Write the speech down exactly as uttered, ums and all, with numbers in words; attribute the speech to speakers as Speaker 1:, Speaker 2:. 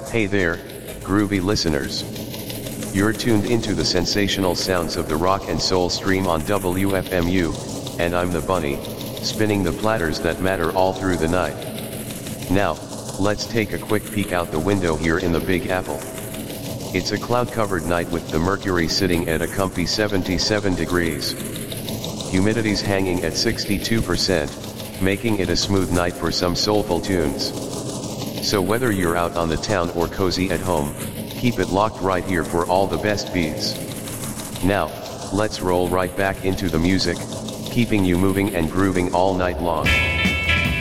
Speaker 1: Hey there, groovy listeners. You're tuned into the sensational sounds of the rock and soul stream on W F M U, and I'm the bunny, spinning the platters that matter all through the night. Now, let's take a quick peek out the window here in the Big Apple. It's a cloud-covered night with the mercury sitting at a comfy seventy-seven degrees. Humidity's hanging at sixty-two percent, making it a smooth night for some soulful tunes. So whether you're out on the town or cozy at home, keep it locked right here for all the best beats. Now, let's roll right back into the music, keeping you moving and grooving all night long.